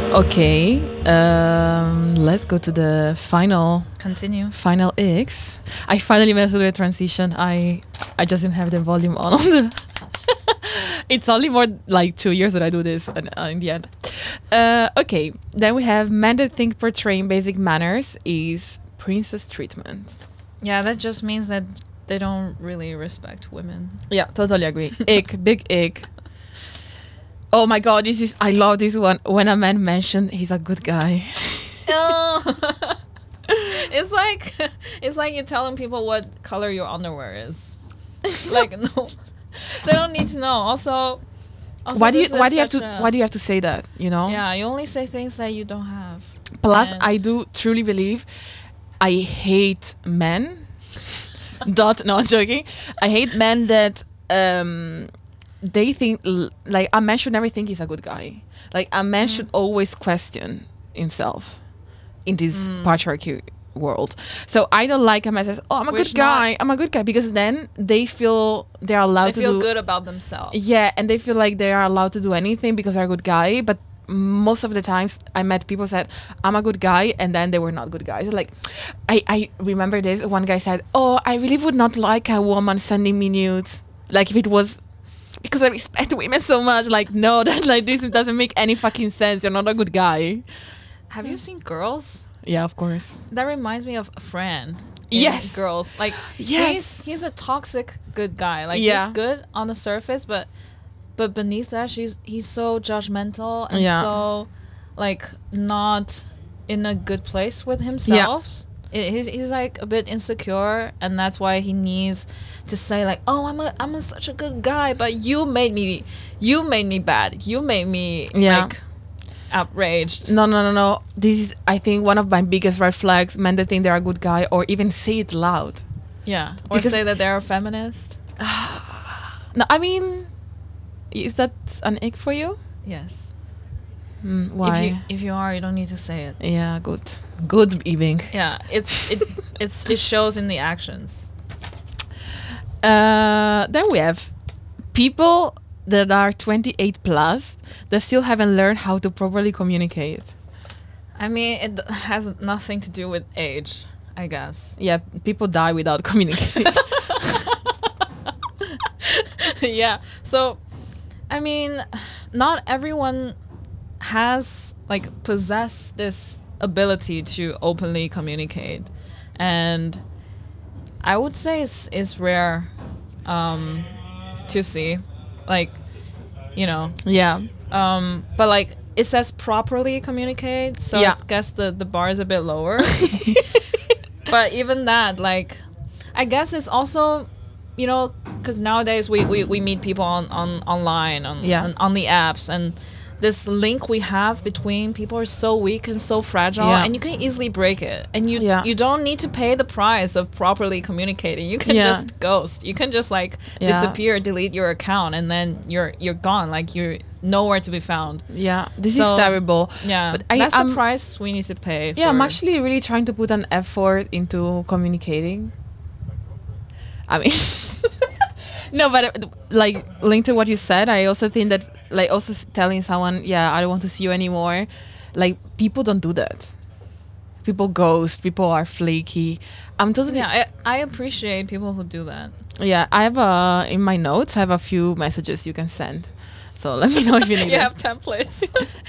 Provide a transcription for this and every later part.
Okay, let's go to the final X. I finally managed to do a transition. I just didn't have the volume on the it's only more like 2 years that I do this in the end. Okay, then we have men that think portraying basic manners is princess treatment. Yeah, that just means that they don't really respect women. Yeah, totally agree. Ick, big ick. Oh my god, I love this one. When a man mentioned he's a good guy. Oh. It's like you're telling people what color your underwear is. Like, no, they don't need to know. Also why do you have to say that, you know? Yeah, you only say things that you don't have. Plus, I do truly believe I hate men. No, I'm joking. I hate men that they think like a man should never think he's a good guy. Like a man should always question himself in this patriarchy world. So I don't like a man says, "Oh, I'm a good guy. I'm a good guy," because then they feel they're allowed to feel good about themselves. Yeah, and they feel like they are allowed to do anything because they're a good guy. But most of the times I met people said, "I'm a good guy," and then they were not good guys. Like I remember this one guy said, "Oh, I really would not like a woman sending me nudes. Like if it was because I respect women so much." Like, no, that like this doesn't make any fucking sense. You're not a good guy. Have you seen Girls? Yeah, of course. That reminds me of Fran. Yes. Girls. Like, yes. He's a toxic good guy. Like, yeah. He's good on the surface, but beneath that, he's so judgmental and so, like, not in a good place with himself. Yeah. He's like a bit insecure, and that's why he needs to say like, "Oh, I'm such a good guy, but you made me bad. You made me like outraged." No. This is, I think, one of my biggest red flags. Men that think they're a good guy, or even say it loud. Yeah, or because say that they're a feminist. No, I mean, is that an ick for you? Yes. Why? If you are, you don't need to say it. Yeah, good evening. Yeah, it shows in the actions. Then we have people that are 28 plus that still haven't learned how to properly communicate. I mean, it has nothing to do with age, I guess. Yeah, people die without communicating. Yeah. So, I mean, not everyone has possess this ability to openly communicate, and I would say it's rare to see, Yeah. But it says properly communicate, so I guess the bar is a bit lower. But even that, I guess it's also, because nowadays we meet people online on the apps, and this link we have between people are so weak and so fragile, and you can easily break it, and you don't need to pay the price of properly communicating. You can just ghost. You can just disappear, delete your account, and then you're gone. You're nowhere to be found. Yeah, this is terrible. Yeah, but that's the price we need to pay. Yeah, I'm actually really trying to put an effort into communicating. I mean, no, but linked to what you said, I also think that also telling someone, I don't want to see you anymore, people don't do that. People ghost. People are flaky. I'm totally. Yeah, I appreciate people who do that. Yeah, I have in my notes. I have a few messages you can send. So let me know if you need. You have templates.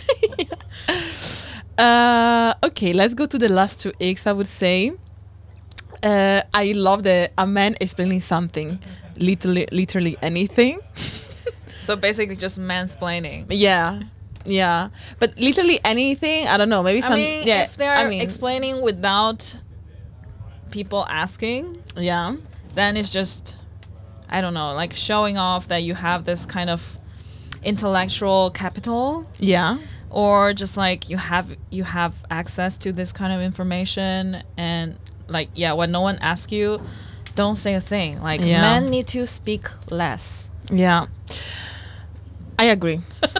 Okay, let's go to the last two icks. I would say. I love a man explaining something, literally anything. So basically just mansplaining. Yeah. But literally anything, I don't know, maybe some... if they're explaining without people asking, then it's just, I don't know, showing off that you have this kind of intellectual capital. Yeah. Or just you have access to this kind of information, and when no one asks you, don't say a thing. Men need to speak less. Yeah, I agree.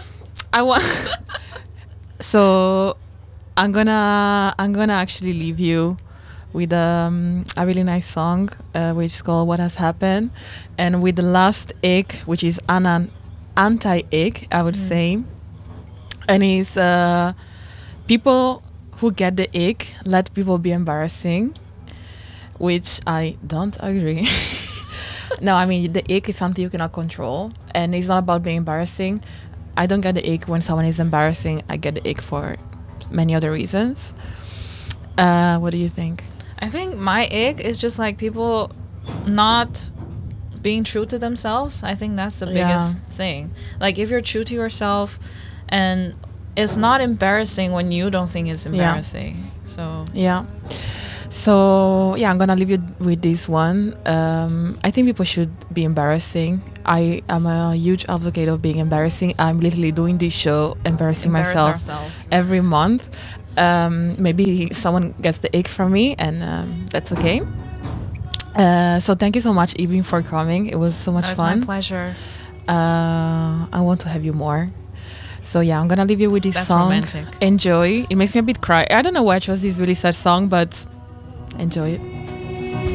So I'm gonna actually leave you with a really nice song, which is called "What Has Happened," and with the last ick, which is an anti-ick, I would say, and it's people who get the ick let people be embarrassing, which I don't agree. No, I mean, the ick is something you cannot control, and it's not about being embarrassing. I don't get the ick when someone is embarrassing. I get the ick for many other reasons. What do you think? I think my ick is just like people not being true to themselves. I think that's the biggest thing. Like if you're true to yourself, and it's not embarrassing when you don't think it's embarrassing. So yeah. So yeah, I'm gonna leave you with this one. I think people should be embarrassing. I am a huge advocate of being embarrassing. I'm literally doing this show embarrassing myself ourselves every month. Maybe someone gets the ick from me, and that's okay. So thank you so much, Evie, for coming. It was so much fun. It was my pleasure. I want to have you more. So yeah, I'm gonna leave you with this song. Romantic. Enjoy. It makes me a bit cry. I don't know why I chose this really sad song, but enjoy it.